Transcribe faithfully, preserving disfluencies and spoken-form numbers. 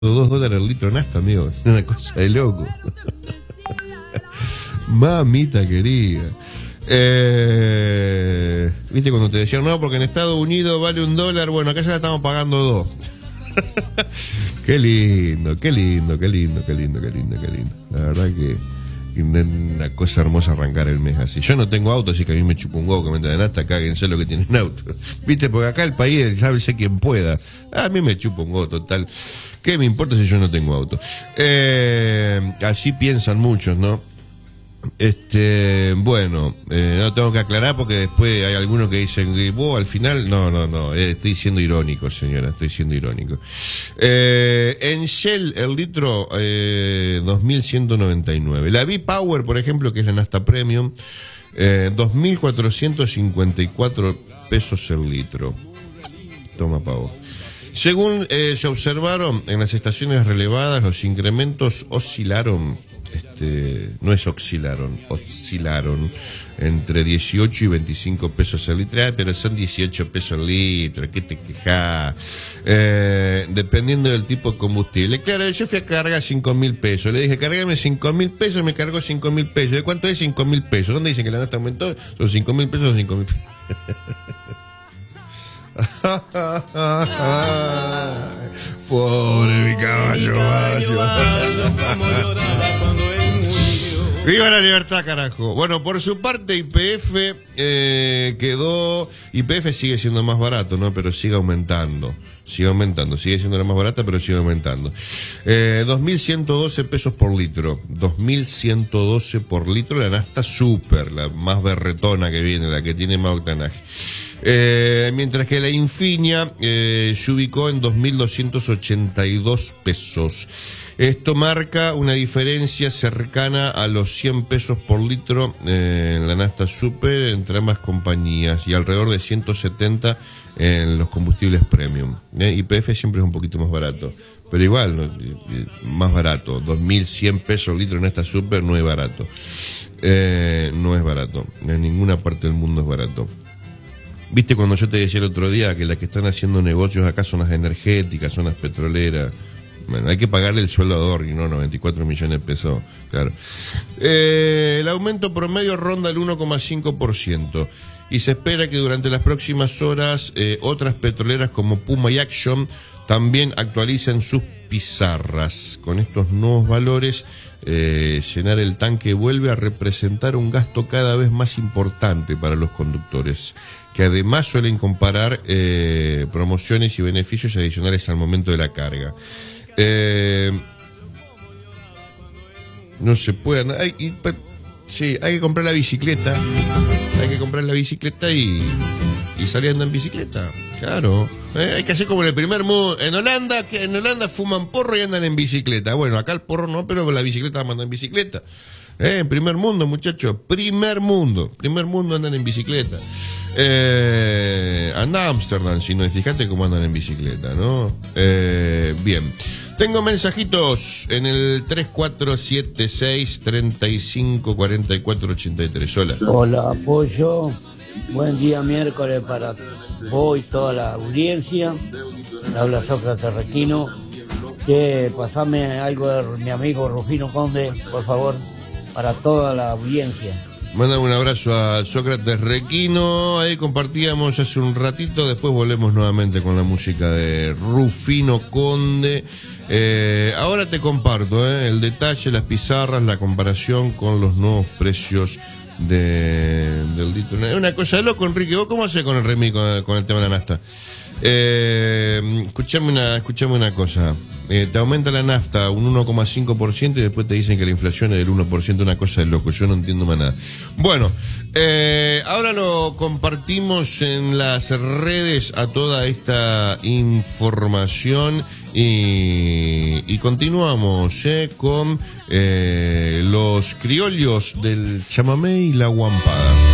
dos dólares el litro de nafta, amigo. Es una cosa de loco. Mamita querida. Eh, ¿Viste cuando te decían, no, porque en Estados Unidos vale un dólar? Bueno, acá ya la estamos pagando dos. Qué lindo, qué lindo, qué lindo, qué lindo, qué lindo, qué lindo. La verdad que una cosa hermosa arrancar el mes así. Yo no tengo auto, así que a mí me chupa un huevo que me den nafta, cáguense lo que tienen auto. ¿Viste? Porque acá el país, sábese quien pueda. A mí me chupa un huevo total. ¿Qué me importa si yo no tengo auto? Eh, así piensan muchos, ¿no? Este, bueno, eh, no tengo que aclarar porque después hay algunos que dicen que vos al final, no, no, no, eh, estoy siendo irónico, señora, estoy siendo irónico. Eh, en Shell el litro eh, dos mil ciento noventa y nueve. La V-Power, por ejemplo, que es la nafta premium, eh, dos mil cuatrocientos cincuenta y cuatro pesos el litro. Toma, pavo. Según eh, se observaron en las estaciones relevadas, los incrementos oscilaron, este, no es oscilaron, oscilaron entre dieciocho y veinticinco pesos el litro. Ah, pero son dieciocho pesos el litro, ¿qué te quejás? Eh, dependiendo del tipo de combustible. Claro, yo fui a cargar cinco mil pesos, le dije, cargame cinco mil pesos, me cargó cinco mil pesos. ¿De cuánto es cinco mil pesos? ¿Dónde dicen que la nafta aumentó? Son cinco mil pesos o cinco mil pesos. Pobre mi caballo, ¡viva la libertad, carajo! Bueno, por su parte Y P F eh, quedó... Y P F sigue siendo más barato, ¿no? Pero sigue aumentando. Sigue aumentando. Sigue siendo la más barata, pero sigue aumentando. Eh, dos mil ciento doce pesos por litro. dos mil ciento doce por litro. La nafta super, la más berretona que viene, la que tiene más octanaje. Eh, mientras que la Infinia eh, se ubicó en dos mil doscientos ochenta y dos pesos. Esto marca una diferencia cercana a los cien pesos por litro eh, en la nafta super entre ambas compañías y alrededor de ciento setenta en los combustibles premium. Eh, Y P F siempre es un poquito más barato, pero igual, ¿no? Más barato. dos mil cien pesos el litro en esta super no es barato. Eh, no es barato. En ninguna parte del mundo es barato. ¿Viste cuando yo te decía el otro día que las que están haciendo negocios acá son las energéticas, son las petroleras? Bueno, hay que pagarle el sueldo a Dorgui, ¿no? noventa y cuatro millones de pesos, claro. Eh, el aumento promedio ronda el uno coma cinco por ciento y se espera que durante las próximas horas eh, otras petroleras como Puma y Action también actualicen sus pizarras. Con estos nuevos valores, eh, llenar el tanque vuelve a representar un gasto cada vez más importante para los conductores, que además suelen comparar eh, promociones y beneficios adicionales al momento de la carga. Eh, no se puede andar. Hay, y, sí, hay que comprar la bicicleta. Hay que comprar la bicicleta y, y salir a andar en bicicleta. Claro. Eh, hay que hacer como en el primer mundo. En Holanda, que en Holanda fuman porro y andan en bicicleta. Bueno, acá el porro no, pero la bicicleta va a andar en bicicleta. Eh, primer mundo, muchachos. Primer mundo. Primer mundo andan en bicicleta. Eh, anda a Ámsterdam, si no, fíjate cómo andan en bicicleta, ¿no? Eh, bien. Tengo mensajitos en el tres cuatro siete seis, treinta y cinco, cuarenta y cuatro, ochenta y tres. Hola. Hola, Pollo. Buen día miércoles para vos y toda la audiencia. Habla Sócrates Requino. Que pasame algo de mi amigo Rufino Conde, por favor, para toda la audiencia. Mándame un abrazo a Sócrates Requino. Ahí compartíamos hace un ratito. Después volvemos nuevamente con la música de Rufino Conde. Eh, ahora te comparto eh, el detalle, las pizarras, la comparación con los nuevos precios de, del litro. Es una cosa de loco, Enrique. ¿Vos cómo haces con el remix, con, con el tema de la nafta? Eh, escuchame una, escuchame una cosa. Eh, te aumenta la nafta un uno coma cinco por ciento y después te dicen que la inflación es del uno por ciento, una cosa de loco, yo no entiendo más nada. Bueno, eh, ahora lo compartimos en las redes a toda esta información y, y continuamos eh, con eh, los criollos del chamamé y la guampada.